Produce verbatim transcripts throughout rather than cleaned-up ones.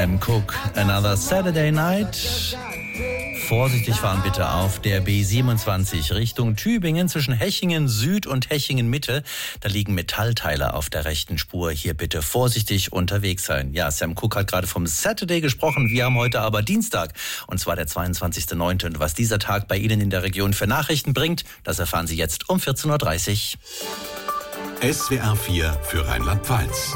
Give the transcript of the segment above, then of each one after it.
Sam Cooke, Another Saturday Night. Vorsichtig fahren bitte auf der B siebenundzwanzig Richtung Tübingen zwischen Hechingen Süd und Hechingen Mitte. Da liegen Metallteile auf der rechten Spur. Hier bitte vorsichtig unterwegs sein. Ja, Sam Cooke hat gerade vom Saturday gesprochen. Wir haben heute aber Dienstag und zwar der zweiundzwanzigster neunte Und was dieser Tag bei Ihnen in der Region für Nachrichten bringt, das erfahren Sie jetzt um vierzehn Uhr dreißig. S W R vier für Rheinland-Pfalz.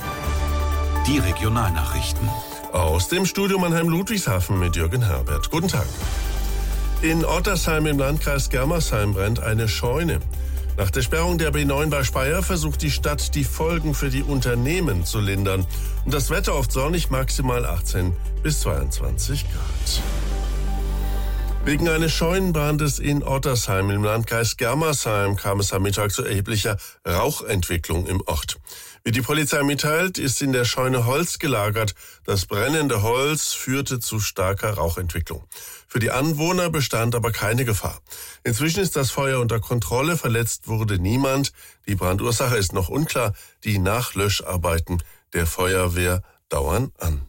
Die Regionalnachrichten. Aus dem Studio Mannheim-Ludwigshafen mit Jürgen Herbert. Guten Tag. In Ottersheim im Landkreis Germersheim brennt eine Scheune. Nach der Sperrung der B neun bei Speyer versucht die Stadt, die Folgen für die Unternehmen zu lindern. Und das Wetter oft sonnig, maximal achtzehn bis zweiundzwanzig Grad. Wegen eines Scheunenbrandes in Ottersheim im Landkreis Germersheim kam es am Mittag zu erheblicher Rauchentwicklung im Ort. Wie die Polizei mitteilt, ist in der Scheune Holz gelagert. Das brennende Holz führte zu starker Rauchentwicklung. Für die Anwohner bestand aber keine Gefahr. Inzwischen ist das Feuer unter Kontrolle, verletzt wurde niemand. Die Brandursache ist noch unklar. Die Nachlöscharbeiten der Feuerwehr dauern an.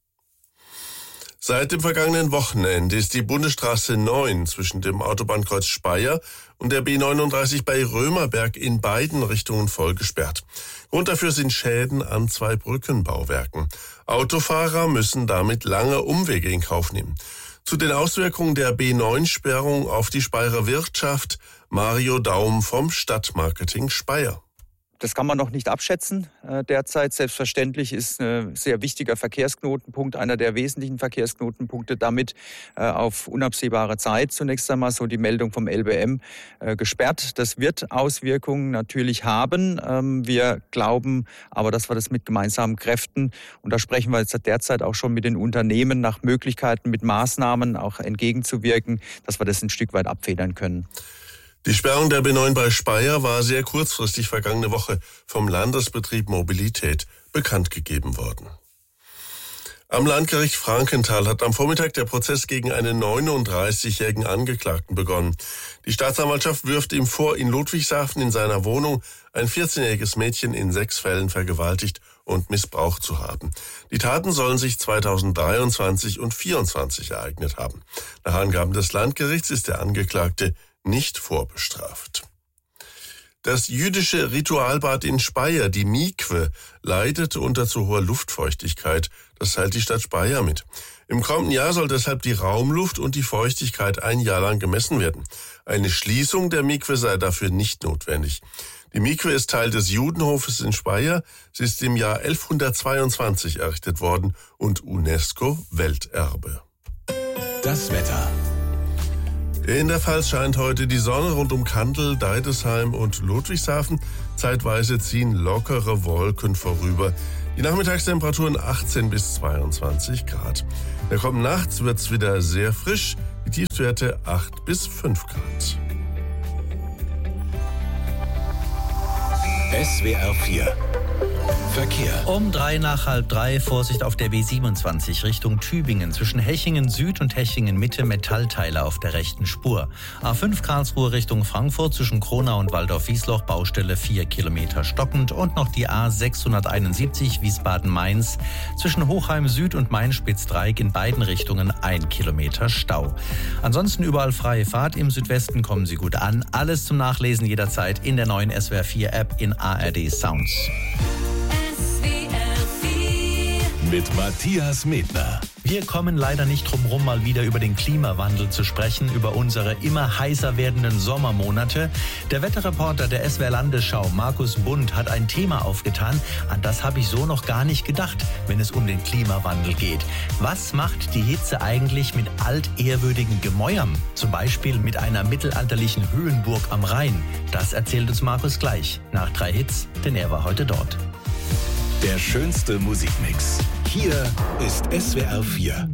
Seit dem vergangenen Wochenende ist die Bundesstraße neun zwischen dem Autobahnkreuz Speyer und der B neununddreißig bei Römerberg in beiden Richtungen voll gesperrt. Grund dafür sind Schäden an zwei Brückenbauwerken. Autofahrer müssen damit lange Umwege in Kauf nehmen. Zu den Auswirkungen der B neun Sperrung auf die Speyerer Wirtschaft Mario Daum vom Stadtmarketing Speyer. Das kann man noch nicht abschätzen äh, derzeit. Selbstverständlich ist ein sehr wichtiger Verkehrsknotenpunkt, einer der wesentlichen Verkehrsknotenpunkte, damit äh, auf unabsehbare Zeit zunächst einmal, so die Meldung vom L B M, äh, gesperrt. Das wird Auswirkungen natürlich haben. Ähm, wir glauben aber, dass wir das mit gemeinsamen Kräften, und da sprechen wir jetzt derzeit auch schon mit den Unternehmen, nach Möglichkeiten mit Maßnahmen auch entgegenzuwirken, dass wir das ein Stück weit abfedern können. Die Sperrung der B neun bei Speyer war sehr kurzfristig vergangene Woche vom Landesbetrieb Mobilität bekannt gegeben worden. Am Landgericht Frankenthal hat am Vormittag der Prozess gegen einen neununddreißigjährigen Angeklagten begonnen. Die Staatsanwaltschaft wirft ihm vor, in Ludwigshafen in seiner Wohnung ein vierzehnjähriges Mädchen in sechs Fällen vergewaltigt und missbraucht zu haben. Die Taten sollen sich zweitausenddreiundzwanzig und zweitausendvierundzwanzig ereignet haben. Nach Angaben des Landgerichts ist der Angeklagte nicht vorbestraft. Das jüdische Ritualbad in Speyer, die Mikwe, leidet unter zu hoher Luftfeuchtigkeit. Das teilt die Stadt Speyer mit. Im kommenden Jahr soll deshalb die Raumluft und die Feuchtigkeit ein Jahr lang gemessen werden. Eine Schließung der Mikwe sei dafür nicht notwendig. Die Mikwe ist Teil des Judenhofes in Speyer. Sie ist im Jahr elfhundertzweiundzwanzig errichtet worden und UNESCO-Welterbe. Das Wetter. In der Pfalz scheint heute die Sonne rund um Kandel, Deidesheim und Ludwigshafen. Zeitweise ziehen lockere Wolken vorüber. Die Nachmittagstemperaturen achtzehn bis zweiundzwanzig Grad. Da kommt nachts wird's wieder sehr frisch. Die Tiefstwerte acht bis fünf Grad. S W R vier Verkehr. Um drei nach halb drei, Vorsicht auf der B siebenundzwanzig Richtung Tübingen. Zwischen Hechingen Süd und Hechingen Mitte Metallteile auf der rechten Spur. A fünf Karlsruhe Richtung Frankfurt zwischen Kronau und Waldorf-Wiesloch, Baustelle vier Kilometer stockend. Und noch die A sechshunderteinundsiebzig Wiesbaden-Mainz zwischen Hochheim Süd und Main-Spitzdreieck in beiden Richtungen ein Kilometer Stau. Ansonsten überall freie Fahrt. Im Südwesten kommen Sie gut an. Alles zum Nachlesen jederzeit in der neuen S W R vier App in A R D Sounds. Mit Matthias Medner. Wir kommen leider nicht drum rum, mal wieder über den Klimawandel zu sprechen, über unsere immer heißer werdenden Sommermonate. Der Wetterreporter der S W R Landesschau, Markus Bund, hat ein Thema aufgetan, an das habe ich so noch gar nicht gedacht, wenn es um den Klimawandel geht. Was macht die Hitze eigentlich mit altehrwürdigen Gemäuern? Zum Beispiel mit einer mittelalterlichen Höhenburg am Rhein. Das erzählt uns Markus gleich, nach drei Hits, denn er war heute dort. Der schönste Musikmix. Hier ist S W R vier.